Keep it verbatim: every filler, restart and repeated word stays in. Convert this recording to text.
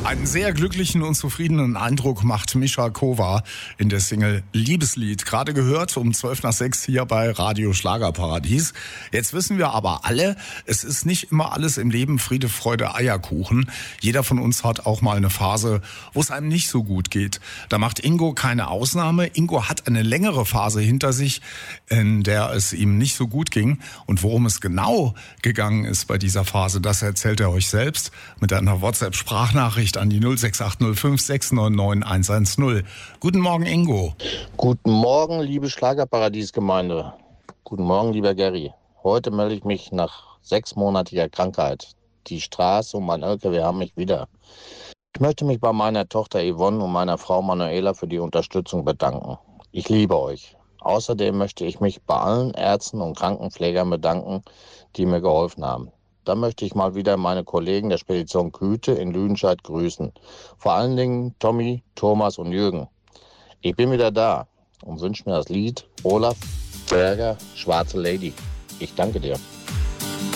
Einen sehr glücklichen und zufriedenen Eindruck macht Mischa Kova in der Single Liebeslied. Gerade gehört um zwölf nach sechs hier bei Radio Schlagerparadies. Jetzt wissen wir aber alle, es ist nicht immer alles im Leben Friede, Freude, Eierkuchen. Jeder von uns hat auch mal eine Phase, wo es einem nicht so gut geht. Da macht Ingo keine Ausnahme. Ingo hat eine längere Phase hinter sich, in der es ihm nicht so gut ging. Und worum es genau gegangen ist bei dieser Phase, das erzählt er euch selbst mit einer WhatsApp-Sprachnachricht an die null sechs acht null fünf sechs neun neun eins eins null. Guten Morgen, Ingo. Guten Morgen, liebe Schlagerparadiesgemeinde. Guten Morgen, lieber Gary. Heute melde ich mich nach sechsmonatiger Krankheit. Die Straße und mein L K W haben mich wieder. Ich möchte mich bei meiner Tochter Yvonne und meiner Frau Manuela für die Unterstützung bedanken. Ich liebe euch. Außerdem möchte ich mich bei allen Ärzten und Krankenpflegern bedanken, die mir geholfen haben. Dann möchte ich mal wieder meine Kollegen der Spedition Küte in Lüdenscheid grüßen. Vor allen Dingen Tommy, Thomas und Jürgen. Ich bin wieder da und wünsche mir das Lied Olaf Berger, Schwarze Lady. Ich danke dir.